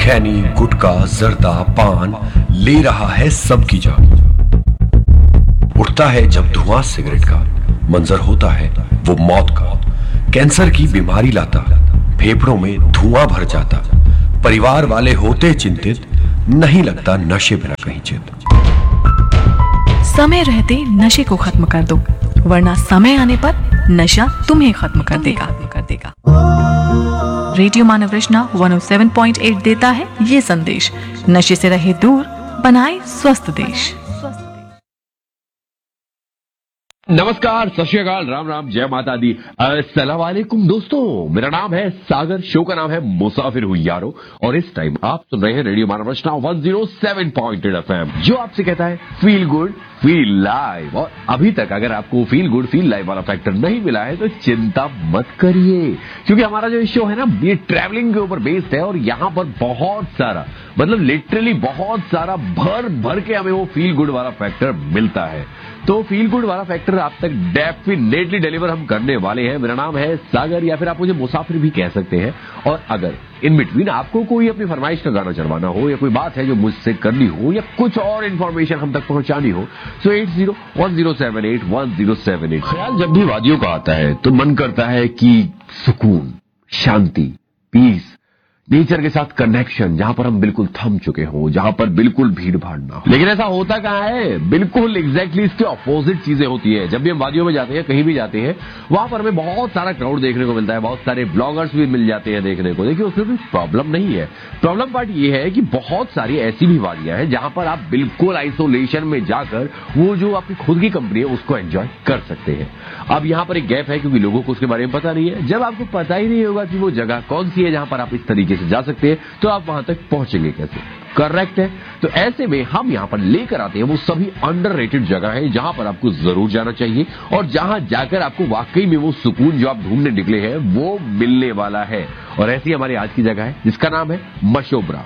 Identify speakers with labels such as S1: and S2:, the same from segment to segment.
S1: खैनी, गुटखा, जर्दा, पान ले रहा है सबकी जान। उठता है जब धुआं सिगरेट का, मंजर होता है वो मौत का। कैंसर की बीमारी लाता, फेफड़ों में धुआं भर जाता। परिवार वाले होते चिंतित, नहीं लगता नशे बिना कहीं चित।
S2: समय रहते नशे को खत्म कर दो, वरना समय आने पर नशा तुम्हें खत्म कर देगा। रेडियो मानव रचना 107.8 देता है ये संदेश, नशे से रहे दूर, बनाए स्वस्थ देश।
S3: नमस्कार, सत श्री अकाल, राम राम, जय माता दी, अस्सलाम वालेकुम दोस्तों। मेरा नाम है सागर, शो का नाम है मुसाफिर हूँ यारो, और इस टाइम आप सुन रहे हैं रेडियो मानव रचना 107.8 FM, जो आपसे कहता है फील गुड फील लाइव। और अभी तक अगर आपको फील गुड फील लाइव वाला फैक्टर नहीं मिला है तो चिंता मत करिए, क्योंकि हमारा जो शो है ना, ये ट्रैवलिंग के ऊपर बेस्ड है। और यहाँ पर बहुत सारा, मतलब लिटरली बहुत सारा भर भर के हमें वो फील गुड वाला फैक्टर मिलता है। तो फील गुड वाला फैक्टर आप तक डेफिनेटली डिलीवर हम करने वाले हैं। मेरा नाम है सागर, या फिर आप मुझे मुसाफिर भी कह सकते हैं। और अगर इन बिटवीन आपको कोई अपनी फरमाइश का गाना चलवाना हो, या कोई बात है जो मुझसे करनी हो, या कुछ और इन्फॉर्मेशन हम तक पहुंचानी हो, तो 8010781078। ख्याल जब भी वादियों का आता है तो मन करता है कि सुकून, शांति, पीस, नेचर के साथ कनेक्शन, जहां पर हम बिल्कुल थम चुके हों, जहां पर बिल्कुल भीड़ भाड़ ना हो। लेकिन ऐसा होता कहां है? बिल्कुल एग्जैक्टली इसके ऑपोजिट चीजें होती है। जब भी हम वादियों में जाते हैं, कहीं भी जाते हैं, वहां पर हमें बहुत सारा क्राउड देखने को मिलता है, बहुत सारे ब्लॉगर्स भी मिल जाते हैं देखने को। देखिए, उसमें कोई प्रॉब्लम नहीं है। प्रॉब्लम पार्ट ये है कि बहुत सारी ऐसी भी वादियां हैं जहां पर आप बिल्कुल आइसोलेशन में जाकर वो जो आपकी खुद की कंपनी है उसको एंजॉय कर सकते हैं। अब यहां पर एक गैप है, क्योंकि लोगों को उसके बारे में पता नहीं है। जब आपको पता ही नहीं होगा कि वो जगह कौन सी है जहां पर आप इस तरीके से जा सकते हैं, तो आप वहां तक पहुंचेंगे कैसे? करेक्ट है। तो ऐसे में हम यहां पर लेकर आते हैं वो सभी अंडररेटेड जगह है जहां पर आपको जरूर जाना चाहिए, और जहां जाकर आपको वाकई में वो सुकून जो आप ढूंढने निकले हैं वो मिलने वाला है। और ऐसी हमारी आज की जगह है जिसका नाम है मशोबरा।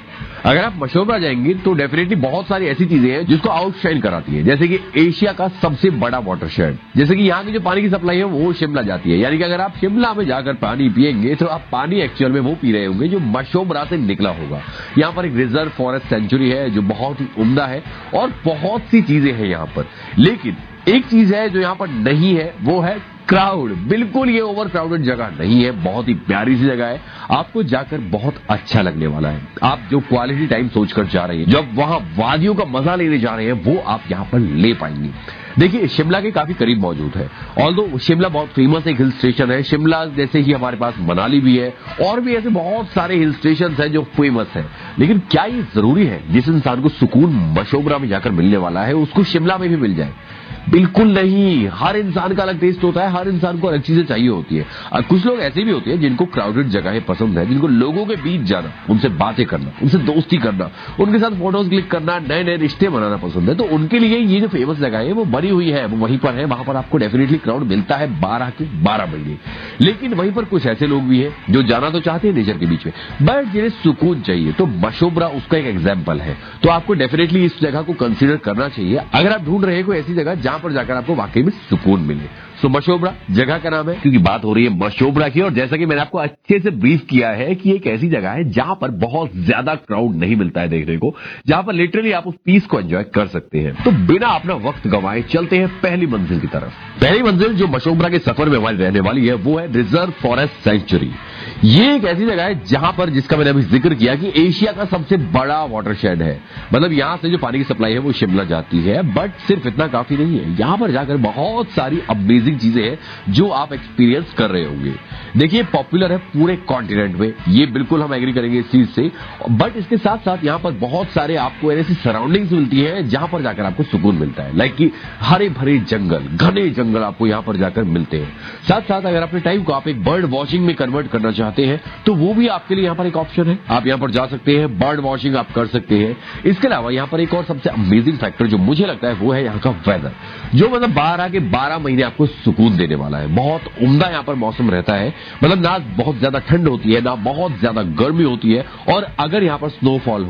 S3: अगर आप मशोबरा जाएंगे तो डेफिनेटली बहुत सारी ऐसी चीजें हैं जिसको आउटशाइन कराती है, जैसे कि एशिया का सबसे बड़ा वाटरशेड। जैसे कि यहाँ की जो पानी की सप्लाई है वो शिमला जाती है, यानी कि अगर आप शिमला में जाकर पानी पिएंगे तो आप पानी एक्चुअल में वो पी रहे होंगे जो मशोबरा से निकला होगा। यहाँ पर एक रिजर्व फॉरेस्ट सेंचुरी है जो बहुत ही उम्दा है, और बहुत सी चीजें हैं यहाँ पर। लेकिन एक चीज है जो यहाँ पर नहीं है, वो है क्राउड। बिल्कुल ये ओवर क्राउडेड जगह नहीं है, बहुत ही प्यारी सी जगह है, आपको जाकर बहुत अच्छा लगने वाला है। आप जो क्वालिटी टाइम सोचकर जा रहे हैं, जब वहां वादियों का मजा लेने जा रहे हैं, वो आप यहां पर ले पाएंगे। देखिए, शिमला के काफी करीब मौजूद है, ऑल्दो शिमला बहुत फेमस एक हिल स्टेशन है। शिमला जैसे ही हमारे पास मनाली भी है, और भी ऐसे बहुत सारे हिल स्टेशन हैं जो फेमस है। लेकिन क्या ये जरूरी है जिस इंसान को सुकून मशोबरा में जाकर मिलने वाला है उसको शिमला में भी मिल जाए? बिल्कुल नहीं। हर इंसान का अलग टेस्ट होता है, हर इंसान को अलग चीजें चाहिए होती है। और कुछ लोग ऐसे भी होते हैं जिनको क्राउडेड जगहें पसंद है, जिनको लोगों के बीच जाना, उनसे बातें करना, उनसे दोस्ती करना, उनके साथ फोटोज क्लिक करना, नए नए रिश्ते बनाना पसंद है। तो उनके लिए ये जो फेमस जगह है वो बनी हुई है, वो वहीं पर है। वहां पर आपको डेफिनेटली क्राउड मिलता है 12 के 12 महीने। लेकिन वहीं पर कुछ ऐसे लोग भी हैं जो जाना तो चाहते हैं नेचर के बीच में, बट जिन्हें सुकून चाहिए। तो मशोबरा उसका एक एग्जाम्पल है। तो आपको डेफिनेटली इस जगह को कंसिडर करना चाहिए अगर आप ढूंढ रहे हैं कोई ऐसी जगह जहां पर जाकर आपको वाकई में सुकून मिले। सो मशोबरा जगह का नाम है, क्योंकि बात हो रही है मशोबरा की। और जैसा कि मैंने आपको अच्छे से ब्रीफ किया है कि एक ऐसी जगह है जहां पर बहुत ज्यादा क्राउड नहीं मिलता है देखने को, जहां पर लिटरली आप उस पीस को एंजॉय कर सकते हैं। तो बिना अपना वक्त गंवाए चलते हैं पहली मंजिल की तरफ। पहली मंजिल जो मशोबरा के सफर में हमारी रहने वाली है वो है रिजर्व फॉरेस्ट सेंचुरी। ये एक ऐसी जगह है जहां पर, जिसका मैंने अभी जिक्र किया कि एशिया का सबसे बड़ा वाटरशेड है। मतलब यहां से जो पानी की सप्लाई है वो शिमला जाती है, बट सिर्फ इतना काफी नहीं है। यहां पर जाकर बहुत सारी अमेजिंग चीजें हैं जो आप एक्सपीरियंस कर रहे होंगे। देखिए, पॉपुलर है पूरे कॉन्टिनेंट में, ये बिल्कुल हम एग्री करेंगे इस चीज से। बट इसके साथ साथ यहां पर बहुत सारे आपको ऐसी सराउंडिंग्स मिलती है जहां पर जाकर आपको सुकून मिलता है। लाइक कि हरे भरे जंगल, घने जंगल आपको यहां पर जाकर मिलते हैं। साथ साथ अगर अपने टाइम को आप एक बर्ड वॉचिंग में कन्वर्ट करना चाहते हैं तो वो भी आपके लिए यहां पर एक ऑप्शन है। आप यहां पर जा सकते हैं, बर्ड वॉचिंग आप कर सकते हैं। इसके अलावा यहां पर एक और सबसे अमेजिंग फैक्टर जो मुझे लगता है वो है यहां का वेदर, जो मतलब 12 के 12 महीने आपको सुकून देने वाला है। बहुत उम्दा यहां पर मौसम रहता है, मतलब ना बहुत ज्यादा ठंड होती है ना बहुत ज्यादा गर्मी होती है। और अगर यहां पर स्नोफॉल हो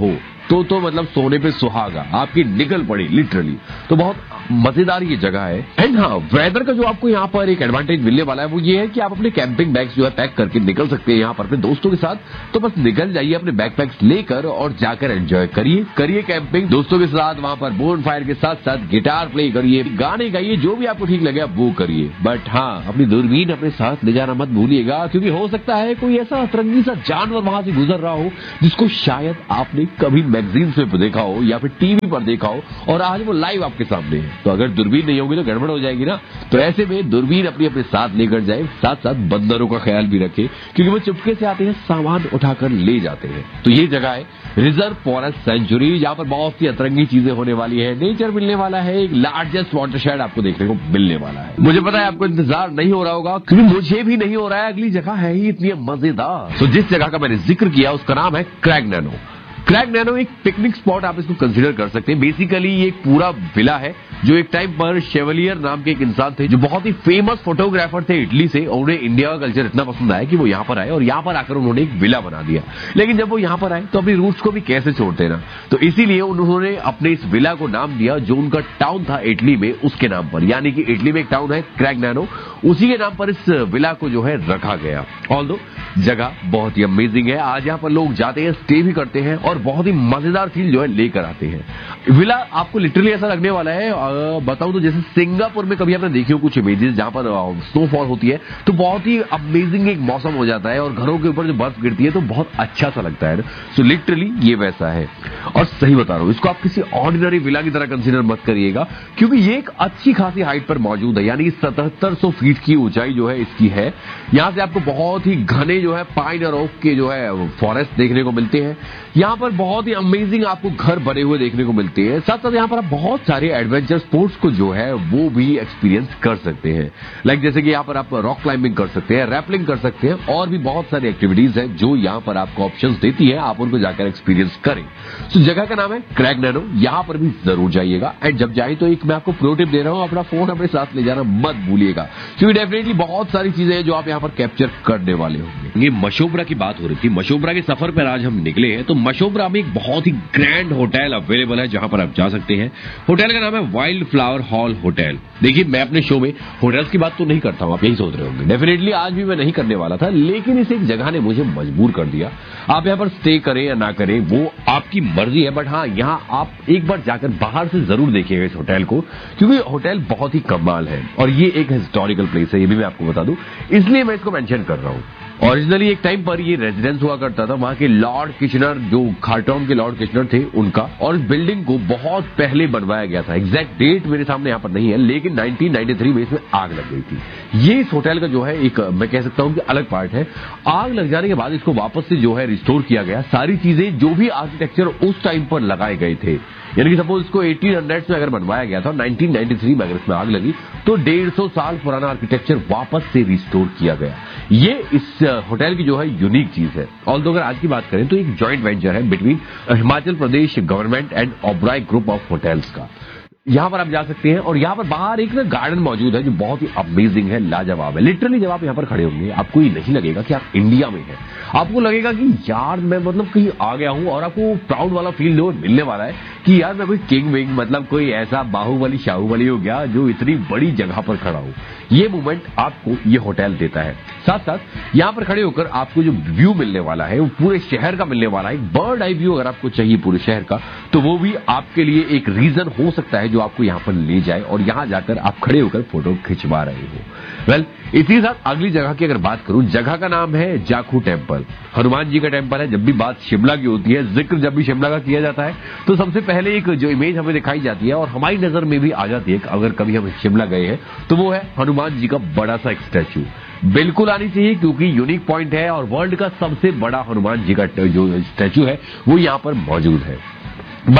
S3: तो मतलब सोने पे सुहागा, आपकी निकल पड़ी लिटरली। तो बहुत मजेदार ये जगह है। एंड हाँ, वेदर का जो आपको यहाँ पर एक एडवांटेज मिलने वाला है वो ये है कि आप अपने कैंपिंग बैग्स जो है पैक करके निकल सकते हैं यहाँ पर अपने दोस्तों के साथ। तो बस निकल जाइए अपने बैकपैक्स लेकर और जाकर एंजॉय करिए कैंपिंग दोस्तों के साथ। वहां पर बोन फायर के साथ साथ गिटार प्ले करिए, गाने गाइए, जो भी आपको ठीक लगे आप वो करिए। बट हाँ, अपनी दूरबीन अपने साथ ले जाना मत भूलिएगा, क्योंकि हो सकता है कोई ऐसा अतरंगी सा जानवर वहां से गुजर रहा हो जिसको शायद आपने कभी मैगजीन्स में देखा हो या फिर टीवी पर देखा हो और आज वो लाइव आपके सामने है। तो अगर दूरबीन नहीं होगी तो गड़बड़ हो जाएगी ना। तो ऐसे में दूरबीन अपने साथ लेकर जाए, साथ साथ बंदरों का ख्याल भी रखे, क्योंकि वो चुपके से आते हैं, सामान उठाकर ले जाते हैं। तो ये जगह है रिजर्व फॉरेस्ट सेंचुरी, जहां पर बहुत सी अतरंगी चीजें होने वाली है, नेचर मिलने वाला है, एक लार्जेस्ट वाटरशेड आपको देखने को मिलने वाला है। मुझे पता है आपको इंतजार नहीं हो रहा होगा, क्योंकि मुझे भी नहीं हो रहा है। अगली जगह है ही इतनी मजेदार। तो जिस जगह का मैंने जिक्र किया उसका नाम है क्रैग्नेनो। क्रैग्नेनो एक पिकनिक स्पॉट आप इसको कंसीडर कर सकते हैं। बेसिकली ये एक पूरा विला है जो एक टाइम पर शेवलियर नाम के एक इंसान थे जो बहुत ही फेमस फोटोग्राफर थे इटली से। उन्हें इंडिया का कल्चर इतना पसंद आया कि वो यहाँ पर आए और यहाँ पर आकर उन्होंने एक विला बना दिया। लेकिन जब वो यहाँ पर आए तो अपनी रूट्स को भी कैसे छोड़ते ना, तो इसीलिए उन्होंने अपने इस विला को नाम दिया जो उनका टाउन था इटली में उसके नाम पर। यानी कि इटली में एक टाउन है क्रैग्नेनो, उसी के नाम पर इस विला को जो है रखा गया। ऑल्दो जगह बहुत ही अमेजिंग है। आज यहाँ पर लोग जाते हैं, स्टे भी करते हैं और बहुत ही मजेदार फील जो है लेकर आते हैं। विला आपको लिटरली ऐसा लगने वाला है, बताऊं तो जैसे सिंगापुर में कभी आपने देखी हो कुछ इमेजेस जहां पर स्नोफॉल होती है तो बहुत ही अमेजिंग एक मौसम हो जाता है और घरों के ऊपर जो बर्फ गिरती है तो बहुत अच्छा सा लगता है। सो लिटरली ये वैसा है। और सही बता रहा हूं, इसको आप किसी ऑर्डिनरी विला की तरह कंसीडर मत करिएगा, क्योंकि ये एक अच्छी खासी हाइट पर मौजूद है। यानी 7700 फीट की ऊंचाई जो है इसकी है। यहां से आपको बहुत ही घने जो है पाइन और ओक के जो है फॉरेस्ट देखने को मिलते हैं। यहाँ पर बहुत ही अमेजिंग आपको घर बने हुए देखने को मिलते हैं। साथ साथ यहाँ पर आप बहुत सारे एडवेंचर स्पोर्ट्स को जो है वो भी एक्सपीरियंस कर सकते हैं। लाइक जैसे कि यहाँ पर आप रॉक क्लाइंबिंग कर सकते हैं, रैपलिंग कर सकते हैं और भी बहुत सारी एक्टिविटीज हैं जो यहाँ पर आपको ऑप्शंस देती है, आप उनको जाकर एक्सपीरियंस करें। तो जगह का नाम है क्रैग्नेनो, यहाँ पर भी जरूर जाइएगा। एंड जब जाए तो एक मैं आपको प्रो टिप दे रहा हूँ, अपना फोन अपने साथ ले जाना मत भूलिएगा, क्योंकि डेफिनेटली बहुत सारी चीजें हैं जो आप यहाँ पर कैप्चर करने वाले होंगे। ये मशोबरा की बात हो रही थी, मशोबरा के सफर पर आज हम निकले हैं। तो मशोबरा में एक बहुत ही ग्रैंड होटल अवेलेबल है जहां पर आप जा सकते हैं। होटल का नाम है वाइल्ड फ्लावर हॉल होटल। देखिए, मैं अपने शो में होटल्स की बात तो नहीं करता हूं, आप यही सोच रहे होंगे। डेफिनेटली आज भी मैं नहीं करने वाला था, लेकिन इस एक जगह ने मुझे मजबूर कर दिया। आप यहां पर स्टे करें या ना करें वो आपकी मर्जी है, बट हाँ, यहां आप एक बार जाकर बाहर से जरूर देखिएगा इस होटल को, क्योंकि होटल बहुत ही कमाल है और ये एक हिस्टोरिकल प्लेस है, ये भी मैं आपको बता दूं, इसलिए मैं इसको मेंशन कर रहा हूं। ओरिजिनली एक टाइम पर ये रेजिडेंस हुआ करता था वहां के लॉर्ड किचनर, जो खारटॉन के लॉर्ड किचनर थे उनका, और इस बिल्डिंग को बहुत पहले बनवाया गया था। एग्जैक्ट डेट मेरे सामने यहाँ पर नहीं है, लेकिन 1993 में इसमें आग लग गई थी। ये इस होटल का जो है एक मैं कह सकता हूँ कि अलग पार्ट है। आग लग जाने के बाद इसको वापस से जो है रिस्टोर किया गया। सारी चीजें जो भी आर्किटेक्चर उस टाइम पर लगाए गए थे, यानी कि सपोज इसको 1800 में अगर बनवाया गया था, 1993 में अगर इसमें आग लगी तो 150 साल पुराना आर्किटेक्चर वापस से रिस्टोर किया गया। ये इस होटल की जो है यूनिक चीज है। ऑल्दो अगर आज की बात करें तो एक जॉइंट वेंचर है between Himachal Pradesh government and Oberoi group of hotels का। यहाँ पर आप जा सकते हैं और यहाँ पर बाहर एक ना गार्डन मौजूद है जो बहुत ही अमेजिंग है, लाजवाब है। लिटरली जब आप यहाँ पर खड़े होंगे आपको ये नहीं लगेगा कि आप इंडिया में हैं, आपको लगेगा कि यार मैं मतलब कहीं आ गया हूँ, और आपको प्राउड वाला फील जो मिलने वाला है कि यार मैं कोई किंग विंग, मतलब कोई ऐसा बाहुबली शाहूबली हो गया जो इतनी बड़ी जगह पर खड़ा हूँ। ये मूवमेंट आपको ये होटल देता है। साथ साथ यहाँ पर खड़े होकर आपको जो व्यू मिलने वाला है वो पूरे शहर का मिलने वाला है। एक बर्ड आई व्यू अगर आपको चाहिए पूरे शहर का, तो वो भी आपके लिए एक रीजन हो सकता है जो आपको यहाँ पर ले जाए और यहाँ जाकर आप खड़े होकर फोटो खिंचवा रहे हो। वेल, इसी साथ अगली जगह की अगर बात करूं, जगह का नाम है जाखू टेम्पल। हनुमान जी का टेम्पल है। जब भी बात शिमला की होती है, जिक्र जब भी शिमला का किया जाता है, तो सबसे पहले एक जो इमेज हमें दिखाई जाती है और हमारी नजर में भी आ जाती है अगर कभी हम शिमला गए हैं, तो वो है हनुमान जी का बड़ा सा एक स्टैचू। बिल्कुल आनी चाहिए क्योंकि यूनिक पॉइंट है और वर्ल्ड का सबसे बड़ा हनुमान जी का जो स्टैचू है वो यहाँ पर मौजूद है। बट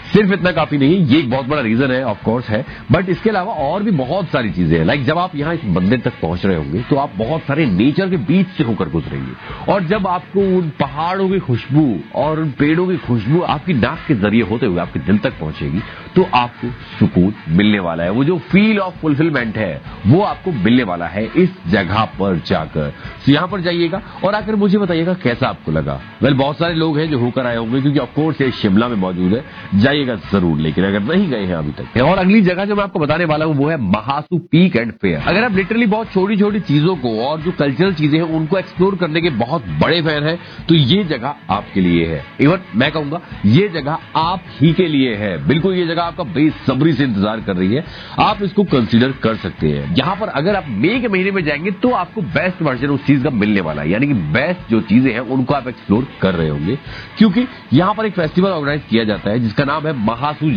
S3: सिर्फ इतना काफी नहीं, ये एक बहुत बड़ा रीजन है, ऑफ कोर्स है, बट इसके अलावा और भी बहुत सारी चीजें हैं। लाइक जब आप यहाँ इस मंदिर तक पहुंच रहे होंगे तो आप बहुत सारे नेचर के बीच से होकर गुजरेंगे, और जब आपको उन पहाड़ों की खुशबू और उन पेड़ों की खुशबू आपकी नाक के जरिए होते हुए आपके दिल तक पहुंचेगी तो आपको सुकून मिलने वाला है। वो जो फील ऑफ फुलफिलमेंट है वो आपको मिलने वाला है इस जगह पर जाकर। तो यहां पर जाइएगा और आकर मुझे बताइएगा कैसा आपको लगा। वेल, बहुत सारे लोग हैं जो होकर आए होंगे क्योंकि ऑफ कोर्स ये शिमला में मौजूद है, जाइएगा जरूर, लेकिन अगर नहीं गए हैं अभी तक। और अगली जगह जो मैं आपको बताने वाला हूं वो है महासू पीक एंड फेयर। अगर आप लिटरली बहुत छोटी छोटी चीजों को और जो कल्चरल चीजें हैं उनको एक्सप्लोर करने के बहुत बड़े फैन हैं तो ये जगह आपके लिए है। इवन मैं कहूंगा ये जगह आप ही के लिए है। बिल्कुल ये जगह आपका बेसब्री से इंतजार कर रही है, आप इसको कंसीडर कर सकते हैं। यहां पर अगर आप मई के महीने में जाएंगे तो आपको बेस्ट वर्जन उस चीज का मिलने वाला है, यानी कि बेस्ट जो चीजें हैं उनको आप एक्सप्लोर कर रहे होंगे, क्योंकि यहां पर एक फेस्टिवल ऑर्गेनाइज किया जाता है जिसका नाम है महासू